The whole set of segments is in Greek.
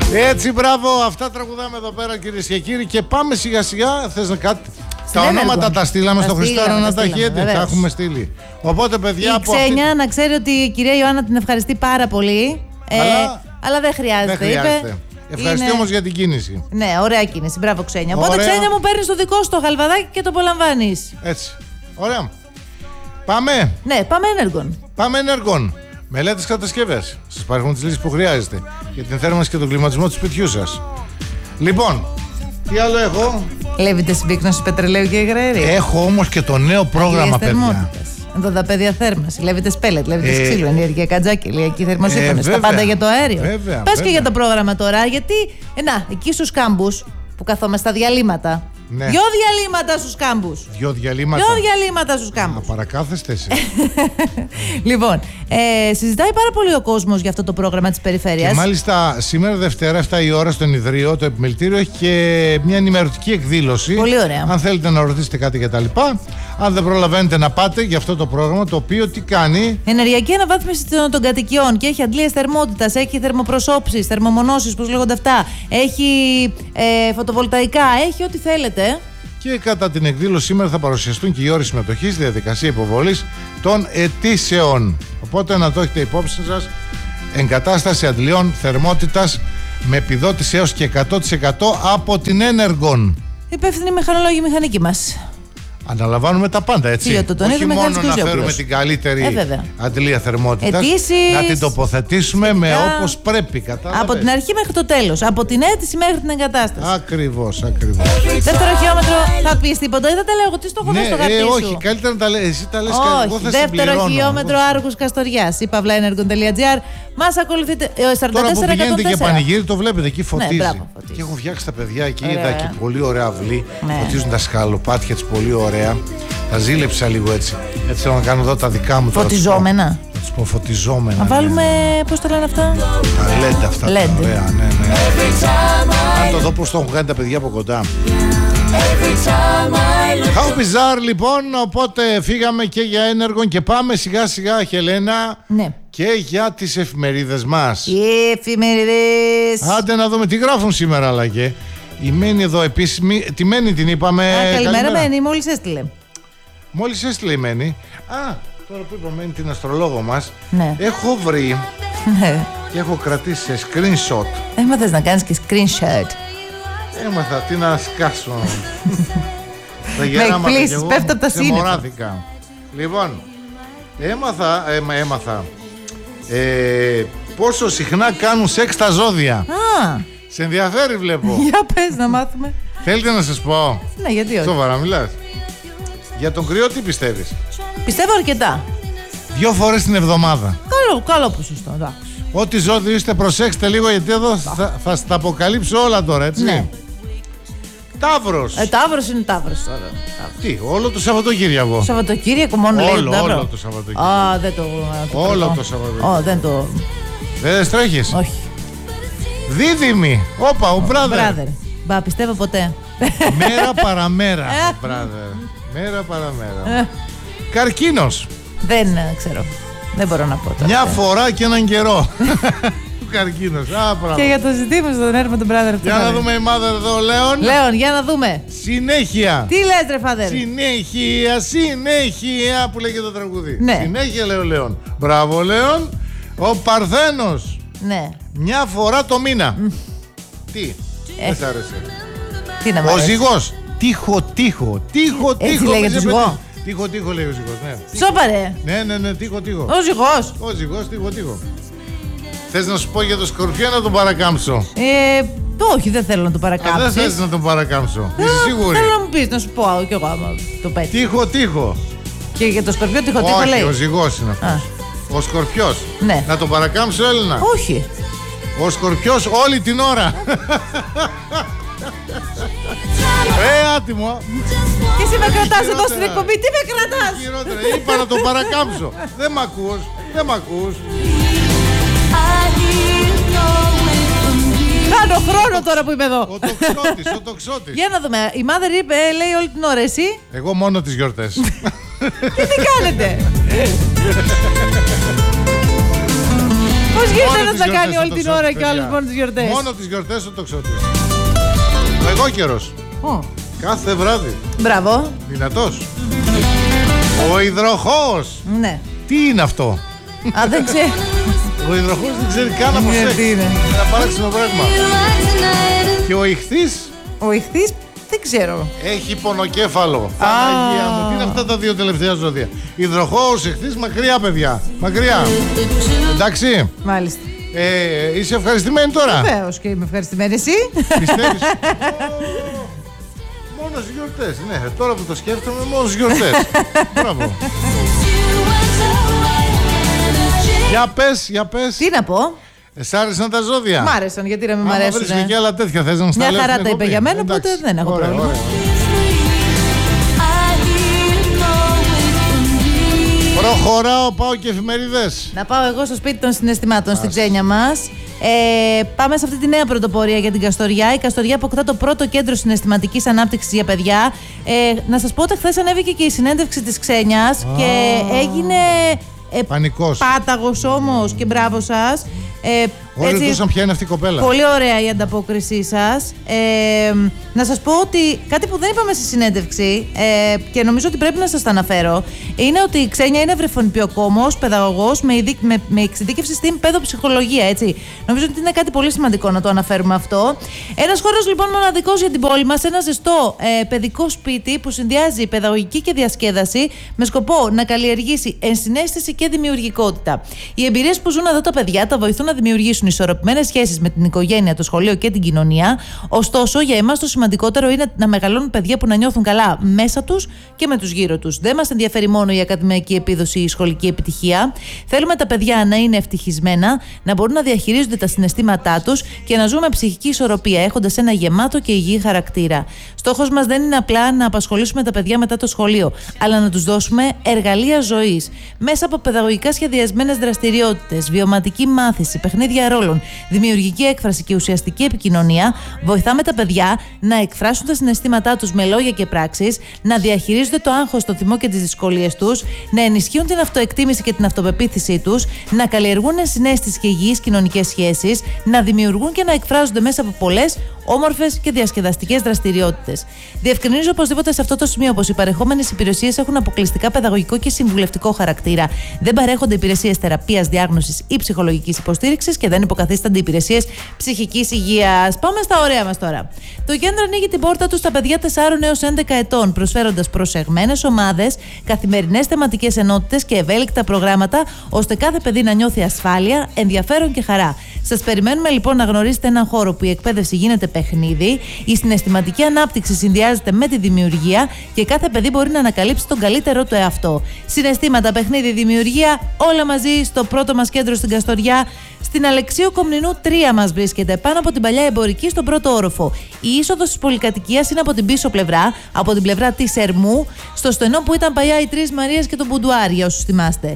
Έτσι, μπράβο, αυτά τραγουδάμε εδώ πέρα, κυρίες και κύριοι. Και πάμε σιγά σιγά. Θες να κάτι. Τα ονόματα τα στείλαμε στο Χριστάρο να τα έχει έτοιμα. Τα έχουμε στείλει. Οπότε, παιδιά. Η Ξένια, να ξέρει ότι η κυρία Ιωάννα την ευχαριστεί πάρα πολύ. Αλλά δεν χρειάζεται. Είπε, ευχαριστώ όμως για την κίνηση. Ναι, ωραία κίνηση. Μπράβο, Ξένια. Οπότε, Ξένια μου, παίρνεις το δικό σου το γαλβαδάκι και το απολαμβάνεις. Έτσι. Ωραία. Πάμε. Ναι, πάμε Energon. Πάμε Energon. Μελέτες κατασκευές. Σας παρέχουν τις λύσεις που χρειάζεται για την θέρμανση και τον κλιματισμό του σπιτιού σας. Λοιπόν, τι άλλο έχω. Λέβητε συμπίκνωση πετρελαίου και υγραερίου. Έχω όμως και το νέο πρόγραμμα, παιδιά. Δωδαπέδια θέρμανση. Λέβητε σπέλετ, λέβητε ξύλο, ενεργειακά τζάκι, ηλιακή θερμοσύφωνη. Τα πάντα για το αέριο. Πες και για το πρόγραμμα τώρα, γιατί. Εκεί στους κάμπους που καθόμαστε στα διαλύματα. Ναι. Δυο διαλύματα στους κάμπους. Δυο διαλύματα στους κάμπους. Παρακάθεστε εσύ. Λοιπόν, συζητάει πάρα πολύ ο κόσμος για αυτό το πρόγραμμα της περιφέρειας. Και μάλιστα σήμερα Δευτέρα 7 η ώρα στον Ιδρύο, το επιμελητήριο έχει και μια ενημερωτική εκδήλωση. Πολύ ωραία. Αν θέλετε να ρωτήσετε κάτι κτλ. Αν δεν προλαβαίνετε να πάτε για αυτό το πρόγραμμα, το οποίο τι κάνει. Ενεργειακή αναβάθμιση των κατοικιών και έχει αντλίες θερμότητας, έχει θερμοπροσώψεις, θερμομονώσεις, πώς λέγονται αυτά. Έχει φωτοβολταϊκά, έχει ό,τι θέλετε. Και κατά την εκδήλωση σήμερα θα παρουσιαστούν και οι όροι συμμετοχής στη διαδικασία υποβολής των αιτήσεων. Οπότε να το έχετε υπόψη σας. Εγκατάσταση αντλειών θερμότητας με επιδότηση έως και 100% από την Energon. Υπεύθυνοι μηχανολόγοι μηχανικοί μας. Αναλαμβάνουμε τα πάντα, έτσι. Όχι μόνο να φέρουμε την καλύτερη αντλία θερμότητας, να την τοποθετήσουμε με όπως πρέπει. Κατάλαβες. Από την αρχή μέχρι το τέλος. Από την αίτηση μέχρι την εγκατάσταση. Ακριβώς. Δεύτερο χιλιόμετρο, θα πεις τίποτα? Δεν τα λέω εγώ, τι στο έχω στο χαρτί σου. Όχι, καλύτερα να τα λες. Εσύ τα λες και εγώ θα συμπληρώνω. Δεύτερο χιλιόμετρο Άργους Καστοριάς. Η παύλα.energon.gr. Μας ακολουθείτε. Τώρα που πηγαίνετε και πανηγύρι, το βλέπετε εκεί, φωτίζει. Και έχω φτιάξει τα παιδιά εκεί, είδα εκεί πολύ ωραία αυλή. Φωτίζουν τα σκαλοπάτια της πολύ ωραία. Τα ζήλεψα λίγο έτσι. Έτσι θέλω να κάνω εδώ τα δικά μου. Φωτιζόμενα. Να τους πω φωτιζόμενα. Να βάλουμε, πώς τα λένε αυτά? Τα LED αυτά. LED. Ωραία, ναι. Αν το δω πώς το έχουν κάνει τα παιδιά από κοντά. How bizarre, λοιπόν. Οπότε φύγαμε και για Energon και πάμε σιγά σιγά, Χελένα. Ναι. Και για τις εφημερίδες μας. Οι εφημερίδες. Άντε να δούμε τι γράφουν σήμερα, αλλά και. Η Μένη εδώ επίσημη. Τη Μένη την είπαμε. Καλημέρα, Μένη, μόλις έστειλε. Μόλις έστειλε η Μένη. Τώρα που είπα Μένη την αστρολόγο μας. Ναι. Έχω βρει. Ναι. Και έχω κρατήσει σε screenshot. Έμαθες να κάνεις και screenshot. Έμαθα τι να σκάσω. Τα γεράματα. Με εκπλήσεις, πέφτω από τα σύννεφα. Λοιπόν, έμαθα πόσο συχνά κάνουν σεξ τα ζώδια. Σε ενδιαφέρει, βλέπω. Για πες να μάθουμε. Θέλετε να σας πω? Ναι, γιατί όχι. Σοβαρά μιλάς? Για τον κρυό τι πιστεύεις? Πιστεύω αρκετά. 2 φορές την εβδομάδα. Καλό ποσοστό, εντάξει. Ό,τι ζώδιο είστε, προσέξτε λίγο, γιατί εδώ θα στα αποκαλύψω όλα τώρα, έτσι. Ναι. Ταύρος. Ταύρος είναι Ταύρος τώρα. Τι, όλο το Σαββατοκύριακο. Σαββατοκύριακο μόνο λέει το Ταύρο. Όλο το Σαββατοκύριακο. Δεν το. Όλο το Σαββατοκύριακο. Δεν το. Δεν στρέχεις? Όχι. Δίδυμη. Όπα, ο brother. Μπα, πιστεύω ποτέ. Μέρα παραμέρα, brother. Μέρα παραμέρα. Καρκίνος. Δεν ξέρω. Δεν μπορώ να πω τώρα. Μια φορά και έναν καιρό. Καρκίνος. Και για το ζητήμα στον έρμα τον brother. Για να δούμε η mother εδώ, Λέων. Λέων, για να δούμε. Συνέχεια. Τι λες, ρε father? Συνέχεια που λέγεται το τραγούδι. Ναι. Συνέχεια, λέει ο Λέων. Μπράβο, Λέων. Ο Παρθένος. Ναι. Μια φορά το μήνα. Τι, δεν σ' άρεσε? Τι να μ' αρέσει? Ο ζυγός. Τείχο. Έτσι λέγεται το ζυγό. Τείχο λέει ο ζυγός, ναι. Σόπαρε. Ναι, τείχο. Ο ζυγός. Τείχο. Θες να σου πω για το Σκορπιό να τον παρακάμψω? Όχι, δεν θέλω να τον παρακάμψεις. Δεν θες να τον παρακάμψω? Είσαι σίγουρη? Θέλω να μου πεις, να σου πω κι εγώ άμα το πέτυχα. Τείχο. Και για το Σκορπιό τείχο λέει? Όχι, ο ζυγός είναι αυτός. Ο Σκορπιός. Ναι. Να τον παρακάμψω, Έλληνα? Όχι. Ο Σκορπιός όλη την ώρα. Άτιμο. Και εσύ με κρατάς εδώ στην εκπομπή? Τι με κρατάς? Είπα να τον παρακάμψω. Δεν μ' ακούς. Χάνω χρόνο τώρα που είμαι εδώ. Ο τοξότης. Για να δούμε. Η mother είπε, λέει όλη την ώρα, εσύ? Εγώ μόνο τις γιορτές. Και τι κάνετε? Πώς γίνεται να κάνει όλη την ώρα και άλλες μόνο τις γιορτές? Μόνο τις γιορτές ο τοξότης. Ο εγώκερος. Κάθε βράδυ. Μπράβο. Δυνατός. Ο υδροχόος. Ναι. Τι είναι αυτό? Α, δεν ξέρω. Ο υδροχόος δεν ξέρει καν να προσέχει. Είναι ένα παράξενο πράγμα. Και ο ιχθύς. Ο ιχθύς δεν ξέρω. Έχει πονοκέφαλο. Παναγία μου. Τι είναι αυτά τα δύο τελευταία ζώδια? Υδροχόος, ιχθύς, μακριά παιδιά. Μακριά. Εντάξει. Μάλιστα. Είσαι ευχαριστημένη τώρα? Βεβαίως και είμαι ευχαριστημένη. Εσύ? Πιστεύεις? Μόνο στις γιορτές. Ναι, τώρα που το σκέφτομαι, μόνο στις γιορτές. Μπράβο. Για πες. Τι να πω? Σ' άρεσαν τα ζώδια? Μ' άρεσαν, γιατί να μην μ' αρέσουν. Βρίσκει και άλλα τέτοια, θες να στα λέω? Μια χαρά τα είπε για μένα, οπότε δεν έχω πρόβλημα. Ωραία. Προχωράω, πάω και εφημερίδες. Να πάω εγώ στο σπίτι των συναισθημάτων, στην Ξένια μας. Πάμε σε αυτή τη νέα πρωτοπορία για την Καστοριά. Η Καστοριά αποκτά το πρώτο κέντρο συναισθηματικής ανάπτυξης για παιδιά. Να σας πω ότι χθες ανέβηκε και η συνέντευξη της Ξένιας και έγινε πανικός. Πάταγος όμως, και μπράβο σας. Όλοι ρωτούσαν ποια είναι αυτή η κοπέλα. Πολύ ωραία η ανταπόκρισή σας. Να σας πω ότι κάτι που δεν είπαμε στη συνέντευξη και νομίζω ότι πρέπει να σας τα αναφέρω είναι ότι η Ξένια είναι βρεφονιπιοκόμος, παιδαγωγός με εξειδίκευση στην παιδοψυχολογία. Έτσι. Νομίζω ότι είναι κάτι πολύ σημαντικό να το αναφέρουμε αυτό. Ένας χώρος λοιπόν μοναδικός για την πόλη μας, ένα ζεστό παιδικό σπίτι που συνδυάζει παιδαγωγική και διασκέδαση με σκοπό να καλλιεργήσει ενσυναίσθηση και δημιουργικότητα. Οι εμπειρίες που ζουν εδώ τα παιδιά τα βοηθούν να δημιουργήσουν ισορροπημένες σχέσεις με την οικογένεια, το σχολείο και την κοινωνία. Ωστόσο, για εμάς το σημαντικότερο είναι να μεγαλώνουν παιδιά που να νιώθουν καλά μέσα τους και με τους γύρω τους. Δεν μας ενδιαφέρει μόνο η ακαδημαϊκή επίδοση ή η σχολική επιτυχία. Θέλουμε τα παιδιά να είναι ευτυχισμένα, να μπορούν να διαχειρίζονται τα συναισθήματά τους και να ζούμε ψυχική ισορροπία, έχοντας ένα γεμάτο και υγιή χαρακτήρα. Στόχος μας δεν είναι απλά να απασχολήσουμε τα παιδιά μετά το σχολείο, αλλά να τους δώσουμε εργαλεία ζωής. Μέσα από παιδαγωγικά σχεδιασμένες δραστηριότητες, βιωματική μάθηση, παιχνίδια ρόλων, δημιουργική έκφραση και ουσιαστική επικοινωνία, βοηθάμε τα παιδιά να εκφράσουν τα συναισθήματά τους με λόγια και πράξεις, να διαχειρίζονται το άγχος, το θυμό και τις δυσκολίες τους, να ενισχύουν την αυτοεκτίμηση και την αυτοπεποίθησή τους, να καλλιεργούν συναίσθηση και υγιείς κοινωνικές σχέσεις, να δημιουργούν και να εκφράζονται μέσα από πολλές όμορφες και διασκεδαστικές δραστηριότητες. Διευκρινίζω οπωσδήποτε σε αυτό το σημείο πως οι παρεχόμενες υπηρεσίες έχουν αποκλειστικά παιδαγωγικό και συμβουλευτικό χαρακτήρα. Δεν παρέχονται υπηρεσίες θεραπείας, διάγνωσης ή ψυχολογικής υποστήριξης και δεν υποκαθίστανται υπηρεσίες ψυχικής υγείας. Πάμε στα ωραία μας τώρα. Το κέντρο ανοίγει την πόρτα του στα παιδιά 4 έως 11 ετών, προσφέροντας προσεγμένες ομάδες, καθημερινές θεματικές ενότητες και ευέλικτα προγράμματα, ώστε κάθε παιδί να νιώθει ασφάλεια, ενδιαφέρον και χαρά. Σας περιμένουμε λοιπόν να γνωρίσετε έναν χώρο που η εκπαίδευση γίνεται παιχνίδι, η συναισθηματική ανάπτυξη συνδυάζεται με τη δημιουργία και κάθε παιδί μπορεί να ανακαλύψει τον καλύτερό του εαυτό. Συναισθήματα, παιχνίδι, δημιουργία, όλα μαζί στο πρώτο μας κέντρο στην Καστοριά. Στην Αλεξίου Κομνηνού 3 μας βρίσκεται, πάνω από την παλιά εμπορική στον πρώτο όροφο. Η είσοδος της πολυκατοικίας είναι από την πίσω πλευρά, από την πλευρά της Ερμού, στο στενό που ήταν παλιά οι Τρεις Μαρίες και το Μπουντουάρ, για όσους θυμάστε.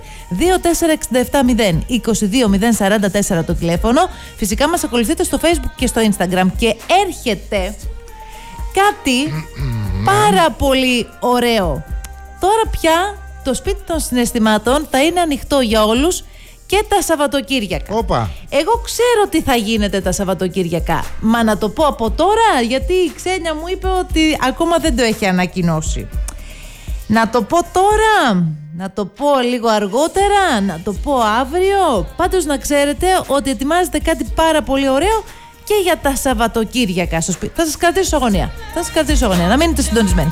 24670 το τηλέφωνο. Φυσικά μας ακολουθείτε στο Facebook και στο Instagram. Και έρχεται κάτι πάρα πολύ ωραίο. Τώρα πια το σπίτι των συναισθημάτων θα είναι ανοιχτό για όλους και τα Σαββατοκύριακα. Όπα. Εγώ ξέρω τι θα γίνεται τα Σαββατοκύριακα. Μα να το πω από τώρα, γιατί η Ξένια μου είπε ότι ακόμα δεν το έχει ανακοινώσει. Να το πω τώρα, να το πω λίγο αργότερα, να το πω αύριο. Πάντως να ξέρετε ότι ετοιμάζεται κάτι πάρα πολύ ωραίο και για τα Σαββατοκύριακα στο σπίτι. Θα σας κρατήσω αγωνία. Να μείνετε συντονισμένοι.